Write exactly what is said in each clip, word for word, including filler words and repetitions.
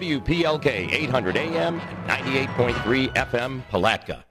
W P L K eight hundred A M and ninety-eight point three F M Palatka.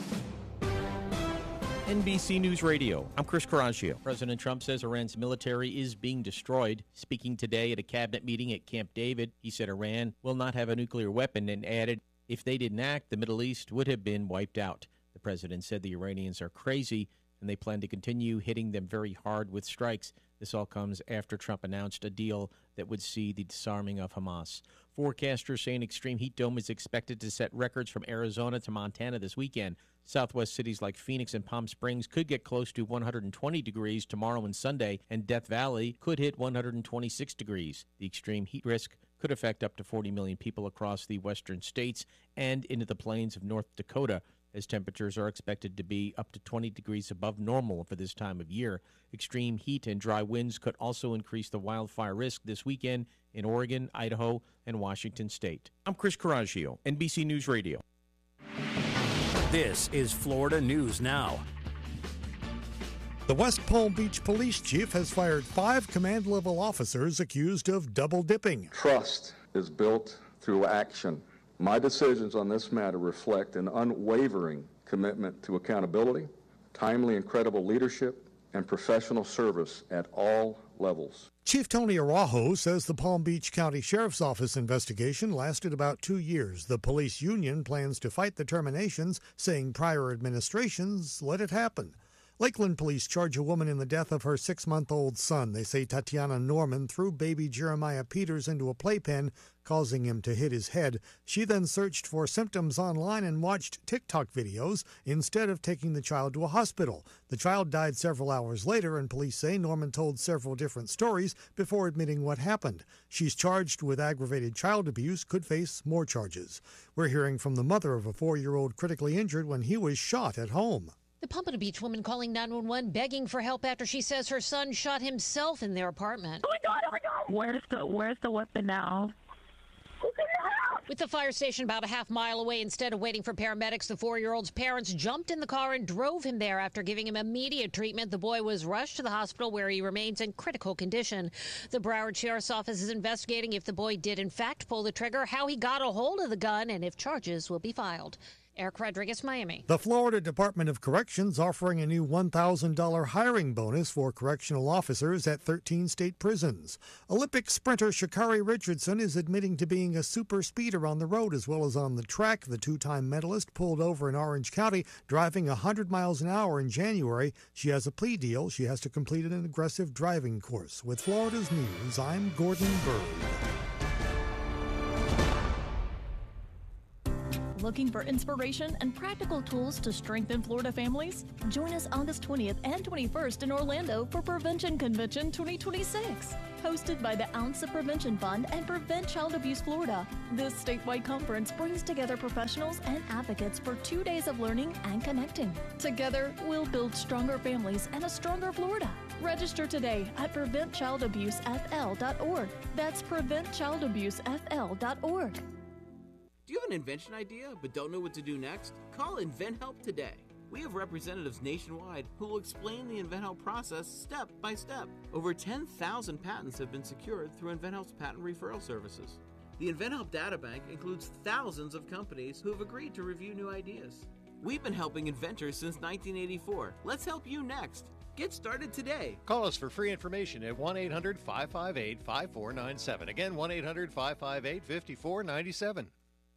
N B C News Radio, I'm Chris Coraggio. President Trump says Iran's military is being destroyed. Speaking today at a cabinet meeting at Camp David, he said Iran will not have a nuclear weapon and added, if they didn't act, the Middle East would have been wiped out. The president said the Iranians are crazy and they plan to continue hitting them very hard with strikes. This all comes after Trump announced a deal that would see the disarming of Hamas. Forecasters say an extreme heat dome is expected to set records from Arizona to Montana this weekend. Southwest cities like Phoenix and Palm Springs could get close to one hundred twenty degrees tomorrow and Sunday, and Death Valley could hit one hundred twenty-six degrees. The extreme heat risk could affect up to forty million people across the western states and into the plains of North Dakota, as temperatures are expected to be up to twenty degrees above normal for this time of year. Extreme heat and dry winds could also increase the wildfire risk this weekend in Oregon, Idaho, and Washington state. I'm Chris Coraggio, N B C News Radio. This is Florida News Now. The West Palm Beach police chief has fired five command-level officers accused of double-dipping. Trust is built through action. My decisions on this matter reflect an unwavering commitment to accountability, timely and credible leadership, and professional service at all levels. Chief Tony Araujo says the Palm Beach County Sheriff's Office investigation lasted about two years. The police union plans to fight the terminations, saying prior administrations let it happen. Lakeland police charge a woman in the death of her six-month-old son. They say Tatiana Norman threw baby Jeremiah Peters into a playpen, causing him to hit his head. She then searched for symptoms online and watched TikTok videos instead of taking the child to a hospital. The child died several hours later, and police say Norman told several different stories before admitting what happened. She's charged with aggravated child abuse, could face more charges. We're hearing from the mother of a four-year-old critically injured when he was shot at home. The Pompano Beach woman calling nine one one begging for help after she says her son shot himself in their apartment. Oh my God, oh my God. Where's the, where's the weapon now? With the fire station about a half mile away, instead of waiting for paramedics, the four-year-old's parents jumped in the car and drove him there. After giving him immediate treatment, the boy was rushed to the hospital where he remains in critical condition. The Broward Sheriff's Office is investigating if the boy did in fact pull the trigger, how he got a hold of the gun, and if charges will be filed. Eric Rodriguez, Miami. The Florida Department of Corrections offering a new one thousand dollars hiring bonus for correctional officers at thirteen state prisons. Olympic sprinter Sha'Carri Richardson is admitting to being a super speeder on the road as well as on the track. The two-time medalist pulled over in Orange County driving one hundred miles an hour in January. She has a plea deal. She has to complete an aggressive driving course. With Florida's News, I'm Gordon Bird. Looking for inspiration and practical tools to strengthen Florida families? Join us August twentieth and twenty-first in Orlando for Prevention Convention twenty twenty-six. Hosted by the Ounce of Prevention Fund and Prevent Child Abuse Florida. This statewide conference brings together professionals and advocates for two days of learning and connecting. Together, we'll build stronger families and a stronger Florida. Register today at prevent child abuse f l dot org. That's prevent child abuse f l dot org. Do you have an invention idea but don't know what to do next? Call InventHelp today. We have representatives nationwide who will explain the InventHelp process step by step. Over ten thousand patents have been secured through InventHelp's patent referral services. The InventHelp Databank includes thousands of companies who have agreed to review new ideas. We've been helping inventors since nineteen eighty-four. Let's help you next. Get started today. Call us for free information at one eight hundred five five eight five four nine seven. Again, one eight hundred five five eight five four nine seven.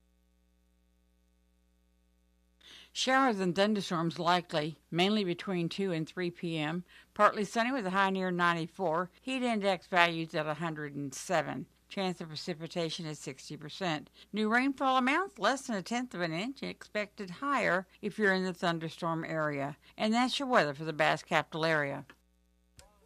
Showers and thunderstorms likely, mainly between two and three p.m. Partly sunny with a high near ninety-four. Heat index values at one hundred seven. Chance of precipitation is sixty percent. New rainfall amounts less than a tenth of an inch, expected higher if you're in the thunderstorm area. And that's your weather for the Bass Capital area.